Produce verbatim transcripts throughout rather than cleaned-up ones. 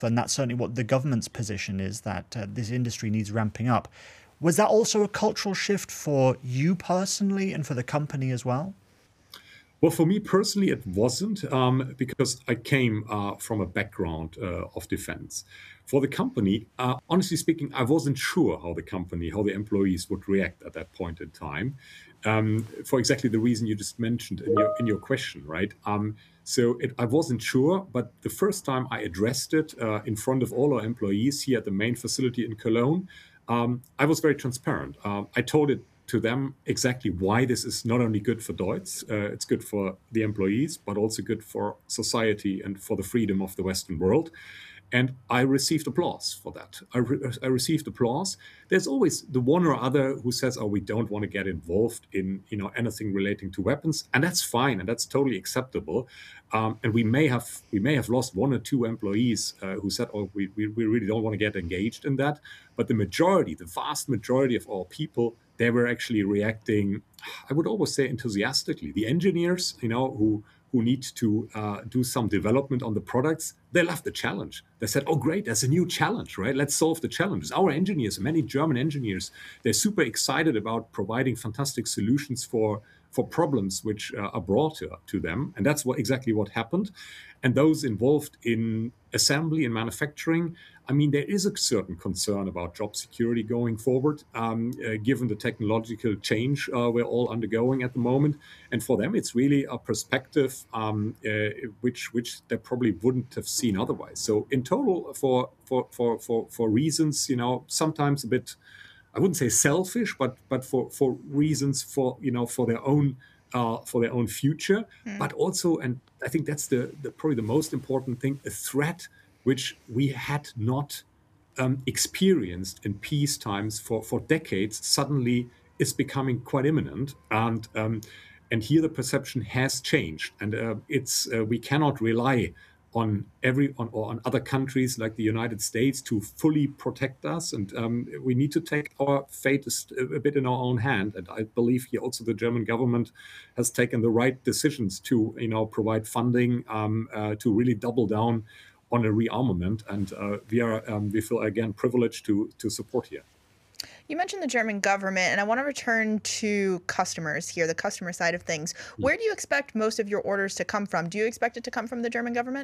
and that's certainly what the government's position is, that uh, this industry needs ramping up. Was that also a cultural shift for you personally and for the company as well? Well, for me personally, it wasn't, um, because I came uh, from a background uh, of defense. For the company, uh, honestly speaking, I wasn't sure how the company, how the employees would react at that point in time, um, for exactly the reason you just mentioned in your in your question, right? Um, so it, I wasn't sure, but the first time I addressed it uh, in front of all our employees here at the main facility in Cologne, um, I was very transparent. Um, I told it to them exactly why this is not only good for Deutz, uh, it's good for the employees, but also good for society and for the freedom of the Western world. And I received applause for that. I, re- I received applause. There's always the one or other who says, "Oh, we don't want to get involved in, you know, anything relating to weapons," and that's fine, and that's totally acceptable. Um, and we may have we may have lost one or two employees uh, who said, "Oh, we, we we really don't want to get engaged in that." But the majority, the vast majority of our people, they were actually reacting, I would always say, enthusiastically. The engineers, you know, who who need to uh, do some development on the products, they love the challenge. They said, "Oh, great, there's a new challenge, right? Let's solve the challenges." Our engineers, many German engineers, they're super excited about providing fantastic solutions for for problems which uh, are brought to, to them. And that's what exactly what happened. And those involved in assembly and manufacturing, I mean, there is a certain concern about job security going forward, um, uh, given the technological change uh, we're all undergoing at the moment. And for them, it's really a perspective um, uh, which which they probably wouldn't have seen otherwise. So in total, for for for for for reasons, you know, sometimes a bit, I wouldn't say selfish, but but for for reasons for, you know, for their own uh, for their own future, Mm. but also, and I think that's the, the probably the most important thing, a threat which we had not um, experienced in peace times for for decades suddenly is becoming quite imminent, and um, and here the perception has changed, and uh, it's uh, we cannot rely on every on or on other countries like the United States to fully protect us, and um, we need to take our fate a, a bit in our own hand. And I believe here also the German government has taken the right decisions to, you know, provide funding um, uh, to really double down on a rearmament, and uh, we are um, we feel again privileged to to support here. You mentioned the German government, and I want to return to customers here, the customer side of things. Where do you expect most of your orders to come from? Do you expect it to come from the German government?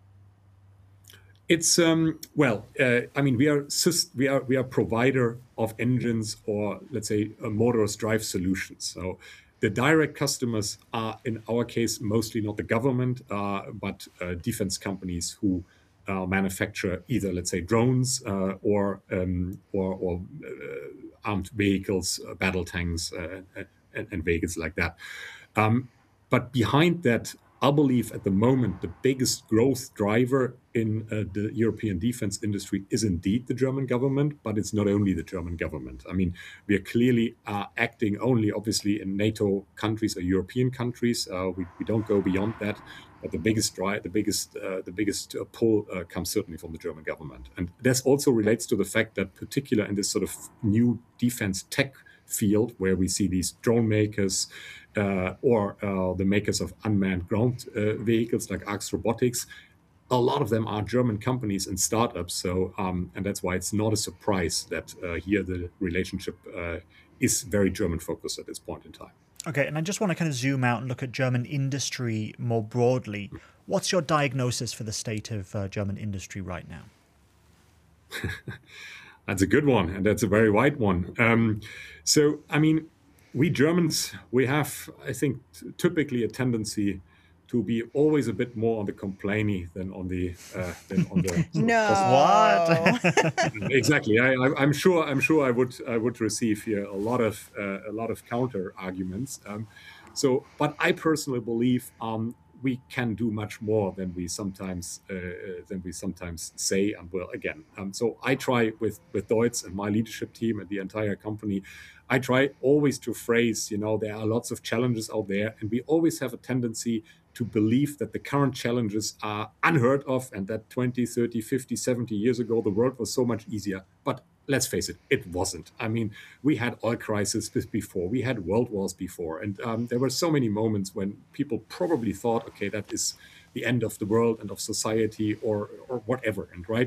It's um, well, uh, I mean, we are syst- we are we are provider of engines, or let's say uh, motorist drive solutions. So the direct customers are, in our case, mostly not the government, uh, but uh, defense companies who uh, manufacture either, let's say, drones uh, or um, or, or uh, armed vehicles, uh, battle tanks, uh, and, and vehicles like that. Um, but behind that, I believe at the moment the biggest growth driver in uh, the European defense industry is indeed the German government, but it's not only the German government. I mean, we are clearly uh, acting only, obviously, in NATO countries or European countries. Uh, we, we don't go beyond that. But the biggest drive, the biggest, uh, the biggest uh, pull uh, comes certainly from the German government, and this also relates to the fact that, particular in this sort of new defense tech field, where we see these drone makers uh, or uh, the makers of unmanned ground uh, vehicles like Arx Robotics, a lot of them are German companies and startups. So, um, and that's why it's not a surprise that uh, here the relationship uh, is very German focused at this point in time. Okay, and I just want to kind of zoom out and look at German industry more broadly. What's your diagnosis for the state of uh, German industry right now? That's a good one, and that's a very wide one. Um, so, I mean, we Germans, we have, I think, t- typically a tendency to be always a bit more on the complainy than on the uh, than on the No. What? exactly. I, I, I'm sure. I'm sure I would. I would receive here a lot of uh, a lot of counter arguments. Um, so, but I personally believe um, we can do much more than we sometimes uh, than we sometimes say and will. Again, um, so I try with with Deutz and my leadership team and the entire company. I try always to phrase, you know, there are lots of challenges out there, and we always have a tendency to believe that the current challenges are unheard of, and that twenty, thirty, fifty, seventy years ago, the world was so much easier. But let's face it, it wasn't. I mean, we had oil crises before, we had world wars before, and um, there were so many moments when people probably thought, okay, that is the end of the world and of society, or or whatever. And right